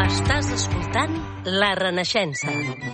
Estàs escoltant La Renaixença.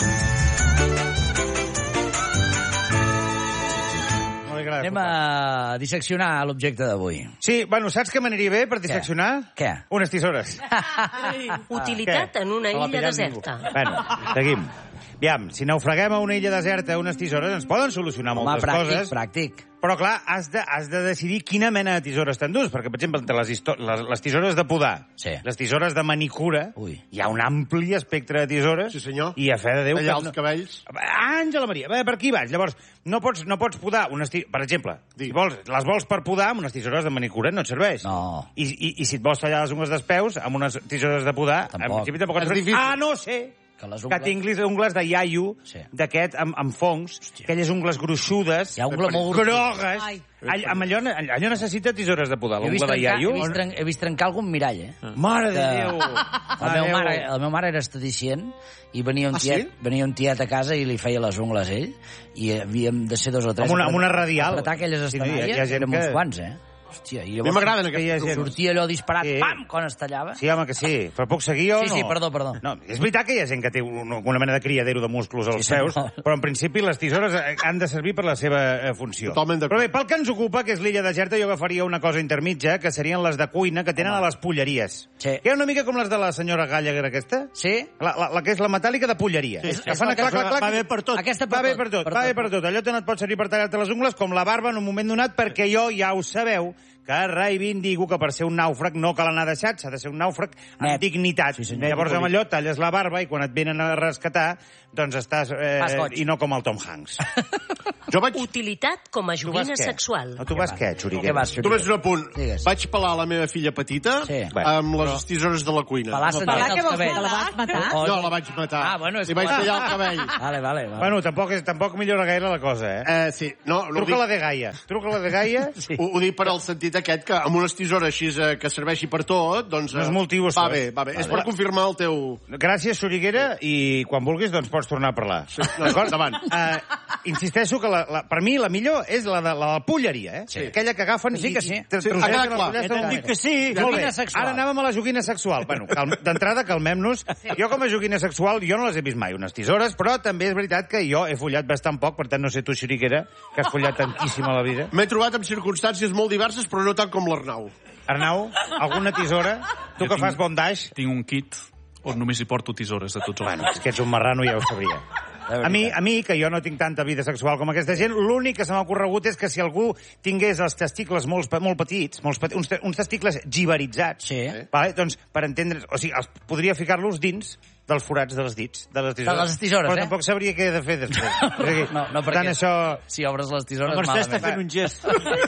Anem a disseccionar l'objecte d'avui. Sí, bueno, saps què m'aniria bé per disseccionar? Què? Unes tisores. Utilitat en una illa deserta. Bueno, seguim. Aviam, si naufraguem a una illa deserta unes tisores, ens poden solucionar moltes coses. Pràctic. Però, clar, has de decidir quina mena de tisores t'endús. Perquè, per exemple, entre les tisores de podar, les tisores de manicura, hi ha un ampli espectre de tisores. Sí, senyor. I a fe de Déu... Tallar els cabells. Àngela Maria, per aquí vaig. Llavors, no pots podar unes tisores... Per exemple, si les vols per podar, amb unes tisores de manicura no et serveix. No. I si et vols tallar les ungles dels peus, amb unes tisores de podar, en principi tampoc et serveix. Ah, no sé! Que tinguis ungles de iaio, d'aquest, amb fongs, aquelles ungles gruixudes, grogues. Allò necessita tisores de podar, l'ungla de iaio. He vist trencar algun mirall, Mare de Déu! El meu mare era esteticient i venia un tiet a casa i li feia les ungles ell, i havíem de ser 2 o 3. Amb una radial. Apretar aquelles estanalles, érem uns quants, Hòstia, i llavors m'agraden aquestes. Sortia allò disparat, pam, quan es tallava. Sí, home, que sí. Però puc seguir o no? Sí, perdó. No, és veritat que hi ha gent que té una mena de criadero de musclos als peus, però en principi les tisores han de servir per la seva funció. Però bé, pel que ens ocupa, que és l'illa deserta, jo agafaria una cosa intermitja, que serien les de cuina que tenen a les polleries. Que era una mica com les de la senyora Gallagher, aquesta. Sí. La que és la metàl·lica de polleria. Que fan clac. Va bé per tot. Va bé per tot. Allò tant et pot servir per tallar-te les ungles com la barba en un moment donat, perquè jo ja ho sabeu, que reivindico que per ser un nàufrag no cal anar deixat, s'ha de ser un nàufrag amb dignitat. Llavors amb allò talles la barba i quan et venen a rescatar, doncs estàs... I no com el Tom Hanks. Utilitat com a joguina sexual. Tu vas què, Xuriguera? Tu vas un apunt. Vaig pelar la meva filla petita amb les tisores de la cuina. Pelar què vols dir? La vas matar? No, la vaig matar. Li vaig tallar el cabell. Vale. Bueno, tampoc millora gaire la cosa, Sí. Truca la de Gaia. Ho dic per al sentit aquest, que amb unes tisores així que serveixi per tot, doncs... No és motiu, va bé. És per confirmar el teu... Gràcies, Xuriguera, i quan vulguis, doncs pots tornar a parlar. D'acord? Endavant. Insisteixo que per mi la millor és la de la polleria, aquella que agafen i... Sí que sí. Ha quedat clar. Dic que sí. Molt bé. Ara anàvem a la joguina sexual. Bueno, d'entrada, calmem-nos. Jo com a joguina sexual, jo no les he vist mai, unes tisores, però també és veritat que jo he follat bastant poc, per tant no sé tu, Xuriguera, que has follat tantíssim a la vida. M'he trobat en circumstàncies molt diverses, però no tant com l'Arnau. Arnau, alguna tisora? Tu que fas bondage? Tinc un kit on només hi porto tisores de tots els tipus. És que ets un marrano, ja ho sabria. A mi, que jo no tinc tanta vida sexual com aquesta gent, l'únic que se m'ha ocorregut és que si algú tingués els testicles molt petits, uns testicles giberitzats, doncs, per entendre... O sigui, podria ficar-los dins dels forats dels dits, de les tisores. De les tisores, Però tampoc sabria què he de fer després. No, perquè si obres les tisores malament. Mercè està fent un gest.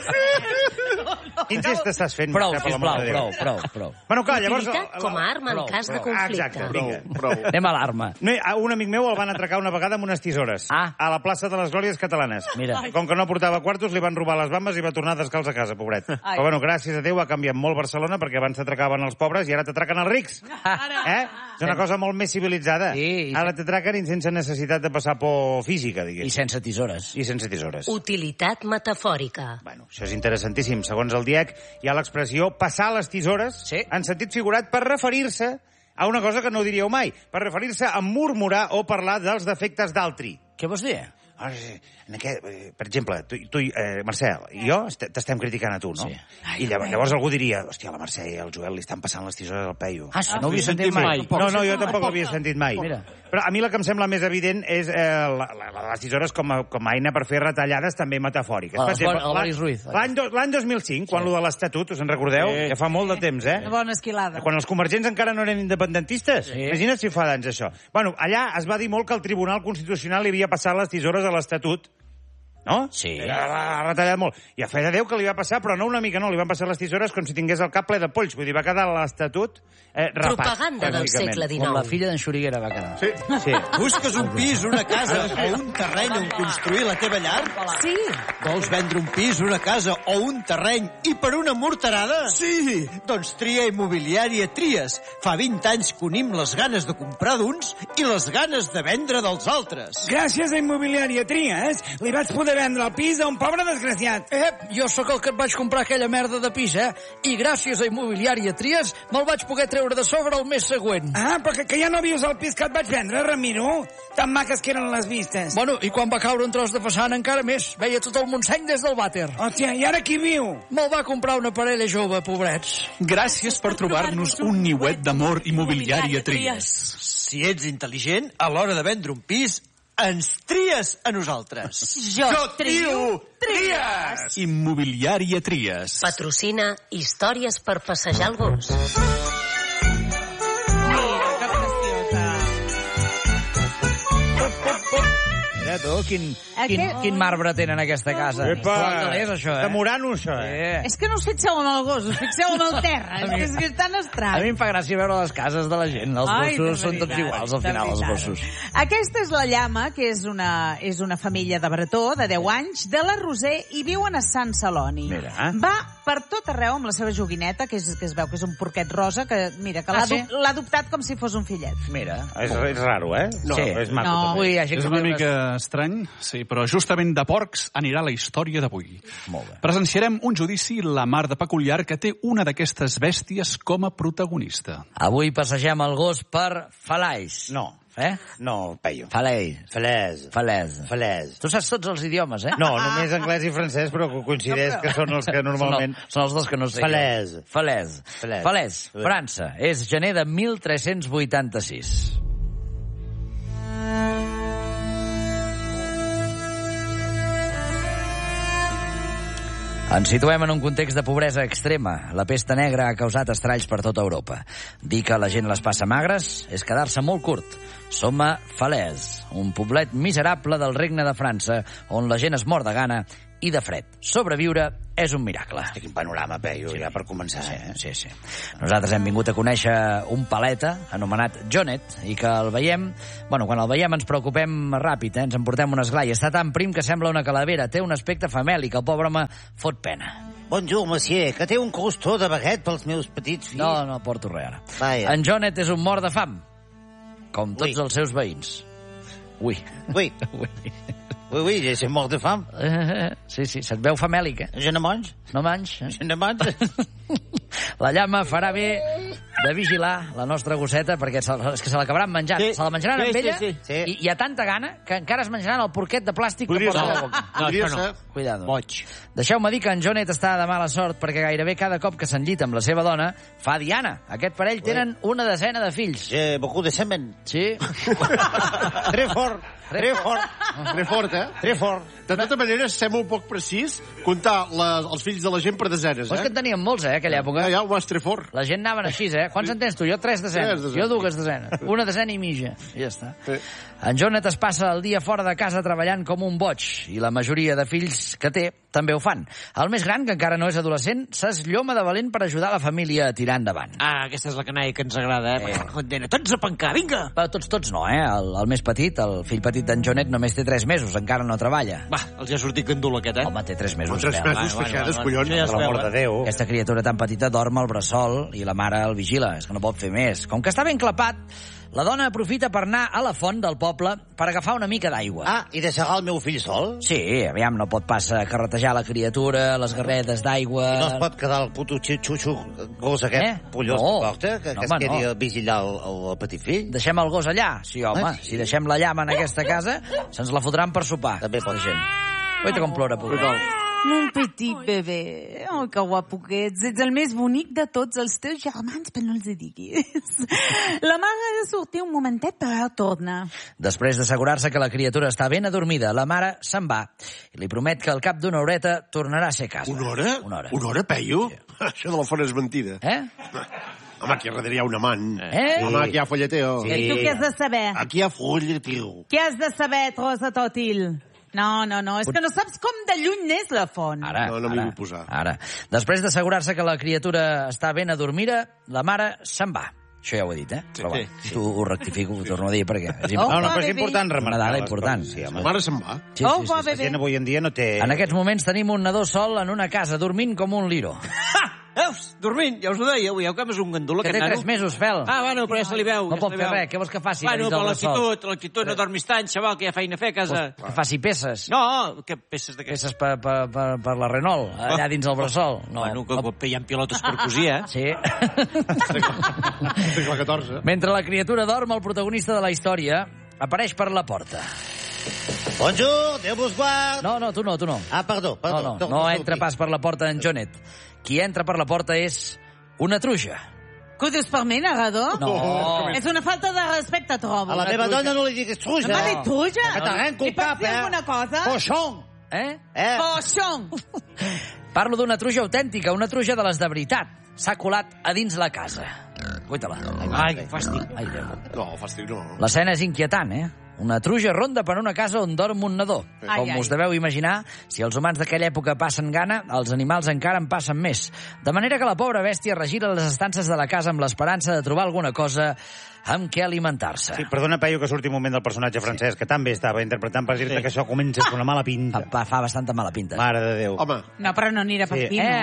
Quin gest estàs fent? Prou, sisplau, prou. Bueno, clar, llavors... Utilitat com a arma en cas de conflicte. Exacte, vinga. Anem a l'arma. Un amic meu el van atracar una vegada amb unes tisores. A la plaça de les Glòries Catalanes. Com que no portava quartos, li van robar les bambes i va tornar descalç a casa, pobret. Però bueno, gràcies a Déu ha canviat molt Barcelona, perquè abans s'atracaven els pobres i ara t'atraquen els rics. És una cosa molt més civilitzada. Ara t'atraquen sense necessitat de passar por física, diguéssim. I sense tisores. Utilitat metafòrica. Bueno, això és interessantíssim. Segons el DIEC, hi ha l'expressió passar les tisores en sentit figurat per referir-se a una cosa que no diríeu mai, per referir-se a murmurar o parlar dels defectes d'altri. Què vols dir? Per exemple, tu Mercè, jo t'estem criticant a tu, no? I llavors algú diria, hòstia, la Mercè i el Joel li estan passant les tisores al peio. No ho havia sentit mai. No, jo tampoc ho havia sentit mai. Però a mi la que em sembla més evident és les tisores com a eina per fer retallades també metafòriques. L'any 2005, quan lo de l'Estatut, us en recordeu? Ja fa molt de temps, Una bona esquilada. Quan els convergents encara no eren independentistes. Imagina't si fa d'anys això. Bueno, allà es va dir molt que el Tribunal Constitucional li havia passat les tisores a l'Estatut, no? Sí. Ha retallat molt. I a fe de Déu que li va passar, però no una mica, no. Li van passar les tisores com si tingués el cap ple de polls. Vull dir, va quedar l'Estatut rapat. Propaganda del segle XIX. Com la filla d'en Xuriguera va quedar. Sí. Busques un pis, una casa o un terreny on construir la teva llar? Sí. Vols vendre un pis, una casa o un terreny i per una morterada? Sí. Doncs Tria Immobiliària Tries. Fa 20 anys que unim les ganes de comprar d'uns i les ganes de vendre dels altres. Gràcies a Immobiliària Tries li vaig poder de vendre el pis a un pobre desgraciat. Jo sóc el que et vaig comprar aquella merda de pis, I gràcies a Immobiliària Tries me'l vaig poder treure de sobre el mes següent. Però que ja no vius al pis que et vaig vendre, Ramiro? Tan maques que eren les vistes. Bueno, i quan va caure un tros de façana encara més. Veia tot el Montseny des del vàter. Hòstia, i ara qui viu? Me'l va comprar una parella jove, pobrets. Gràcies per trobar-nos un niuet d'amor Immobiliària Tries. Si ets intel·ligent, a l'hora de vendre un pis, ens tries a nosaltres. Jo trio Tries. Immobiliària Tries. Patrocina Històries per passejar el gos. Mira tu, quin marbre tenen aquesta casa. Epa, és això, de Murano, això, És que no us fixeu en el gos, us fixeu en el terra. És que és tan estrany. A mi em fa gràcia veure les cases de la gent. Els gossos són tots iguals, al final, els gossos. Aquesta és la Llama, que és una família de bretó, de 10 anys, de la Roser, i viuen a Sant Celoni. Mira. Va per tot arreu amb la seva joguineta, que es veu que és un porquet rosa, que mira, que l'ha adoptat com si fos un fillet. Mira. És raro, No, sí. És maco, també. És una mica estrany, sí, però justament de porcs anirà la història d'avui. Molt bé. Presenciarem un judici la mar de peculiar que té una d'aquestes bèsties com a protagonista. Avui passegem el gos per Falaix. No. No, Peyu. Falès. Tu saps tots els idiomes, No, només anglès i francès, però coincideix que són els que normalment... Són els dos que no sé. Falès. França. És gener de 1386. Ens situem en un context de pobresa extrema. La pesta negra ha causat estralls per tota Europa. Dir que la gent les passa magres és quedar-se molt curt. Som a Falès, un poblet miserable del Regne de França, on la gent es mor de gana i de fred. Sobreviure és un miracle. Quin panorama, Peyu, ja per començar. Sí. Nosaltres hem vingut a conèixer un paleta anomenat Jonet, i que el veiem... Bueno, quan el veiem ens preocupem ràpid, ens en portem un esglai. Està tan prim que sembla una calavera, té un aspecte famèlic, el pobre home fot pena. Bonjour, monsieur, que té un crostó de baguet pels meus petits fills? No porto res ara. Vaja. En Jonet és un mort de fam, com tots els seus veïns. Ui, és mort de fam. Sí, se't veu famèlic, Je ne mange. No manys? Je ne mange. La Llama farà bé de vigilar la nostra gosseta, perquè és que se l'acabaran menjant. Se la menjaran amb ella i hi ha tanta gana que encara es menjaran el porquet de plàstic que porta a la boca. No. Cuidado. Boig. Deixeu-me dir que en Jonet està de mala sort perquè gairebé cada cop que s'enllita amb la seva dona fa diana. Aquest parell tenen una desena de fills. Beaucoup de semen. Sí. Très fort. Très fort, Très fort. De tota manera, sembla un poc precís comptar els fills de la gent per desenes, Però és que en teníem molts, aquella època. Ja, ho vas très fort. La gent anaven així, Quants en tens tu? Jo 3 desenes. Jo 2 desenes. Una desena i mitja. I ja està. Sí. En Jonet es passa el dia fora de casa treballant com un boig, i la majoria de fills que té també ho fan. El més gran, que encara no és adolescent, s'eslloma de valent per ajudar la família a tirar endavant. Aquesta és la canalla que ens agrada, Tots a pencar, vinga! Però tots no, El més petit, el fill petit d'en Jonet, només té 3 mesos, encara no treballa. Va, els ha sortit gandul aquest, Home, té 3 mesos. 3 mesos, feixades, collons. Per l'amor de Déu. Aquesta criatura tan petita dorm al bressol i la mare el vigila. És que no pot fer més. Com que està ben clapat, la dona aprofita per anar a la font del poble per agafar una mica d'aigua. I deixarà el meu fill sol? Sí, aviam, no pot pas carretejar la criatura, les garredes d'aigua... I no es pot quedar el puto xutxo gos aquest pollós que porta, que es quedi a vigilar el petit fill? Deixem el gos allà? Sí, home, si deixem la Llama en aquesta casa, se'ns la fotran per sopar. També pot ser. Oita com plora, pobret. Mon petit bebè. Oh, que guapo que ets. Ets el més bonic de tots els teus germans, però no els hi diguis. La mare ha de sortir un momentet, però torna. Després d'assegurar-se que la criatura està ben adormida, la mare se'n va i li promet que al cap d'una horeta tornarà a ser a casa. Una hora? Una hora, Peyu? Sí. Això de la font és mentida. Home, aquí darrere hi ha un amant. Home, aquí hi ha folleteo. Sí. I tu què has de saber? Aquí hi ha folleteo. Què has de saber, trosa tòtil? No, és que no saps com de lluny és la font. No m'hi vull posar. Ara. Després d'assegurar-se que la criatura està ben adormida, la mare se'n va. Això ja ho he dit, Sí, però sí. Ho rectifico, ho torno a dir, perquè és important. No, però és important remarcar. Una dada important. La mare se'n va. Sí. La gent avui en dia no té... En aquests moments tenim un nadó sol en una casa, dormint com un liro. Veus? Dormint, ja us ho deia. Veieu que és un gandul, aquest nano? Que té 3 mesos, Fel. Bueno, però ja se li veu. No pot fer res. Què vols que faci? Bueno, per l'actitud, no dormis tant, xaval, que hi ha feina a fer a casa. Que faci peces. No, què peces de què? Peces per la Renault, allà dins el bressol. Bueno, que hi ha pilotes per cosir, eh? Sí. Segle XIV. Mentre la criatura dorm, el protagonista de la història apareix per la porta. Bonjour, Déu vos guard. No, tu no. Ah, perdó. No entra pas per la porta en Jonet. Qui entra per la porta és una truja. Què ho dius per mi, narrador? No. És una falta de respecte, trobo. A la meva dona no li diguis truja. No m'ha dit truja? Que t'arrenco el cap, Li pots dir alguna cosa? Coixón. Coixón. Parlo d'una truja autèntica, una truja de les de veritat. S'ha colat a dins la casa. Cuita-la. Ai, fàstic. Ai, Déu. No, fàstic no. L'escena és inquietant, eh? Una truja ronda per una casa on dorm un nadó. Com us deveu imaginar, si els humans d'aquella època passen gana, els animals encara en passen més. De manera que la pobra bèstia regira les estances de la casa amb l'esperança de trobar alguna cosa amb què alimentar-se. Sí, perdona, Peyu, que surti un moment del personatge francès, que també estava interpretant per dir-te que això comença a una mala pinta. Fa bastanta mala pinta. Mare de Déu. Home. No, però no anirà per fi,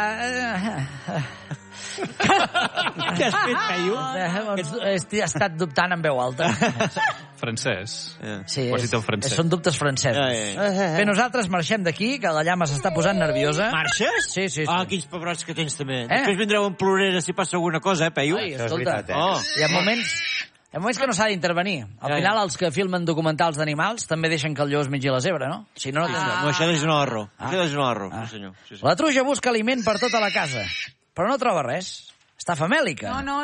Què has fet, Peyu? He estat dubtant en veu alta. Francès. Sí, Ho has dit en francès. són dubtes francesos. Bé, nosaltres marxem d'aquí, que la llama s'està posant nerviosa. Marxes? Sí. Ah, quins pebrots que tens, també. Després vindreu en plorera si passa alguna cosa, Peyu? Ai, escolta, hi ha moments que no s'ha d'intervenir. Al final, els que filmen documentals d'animals també deixen que el lleó es mengi la zebra, no? Si no, No, això és un horror. Això és un horror, senyor. La truja busca aliment per tota la casa, però no troba res. Està famèlica. No.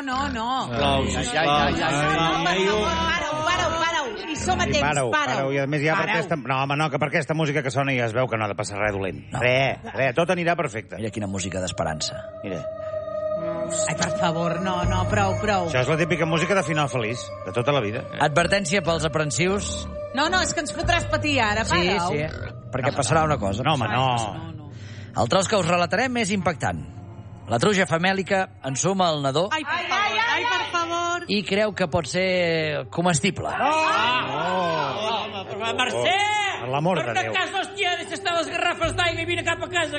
Para-ho. I som a temps, para-ho. I a més ja per aquesta... No, home, no, que per aquesta música que sona ja es veu que no ha de passar res dolent. Res, tot anirà perfecte. Mira quina música d'esperança. Mira. Ai, per favor, no, prou. Això és la típica música de final feliç, de tota la vida. Advertència pels aprensius. No, és que ens fotràs patir ara, para-ho. Sí, perquè passarà una cosa. No, home, no. El tros que us relatarem és impactant. La truja famèlica ensuma el nadó. Ai, per favor. I creu que pot ser comestible. Mercè! Per l'amor de Déu. Per una casa, hòstia, deixa estar les garrafes d'aigua i vine cap a casa.